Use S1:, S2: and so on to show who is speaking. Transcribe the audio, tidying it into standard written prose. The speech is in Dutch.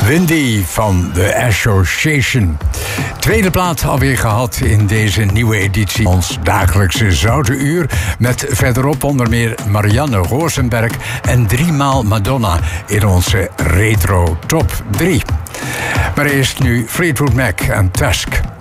S1: Windy van The Association. Tweede plaat alweer gehad in deze nieuwe editie. Ons dagelijkse Zoute Uur. Met verderop onder meer Marianne Rosenberg en 3 maal Madonna in onze retro top 3. Maar eerst nu Fleetwood Mac en Tusk.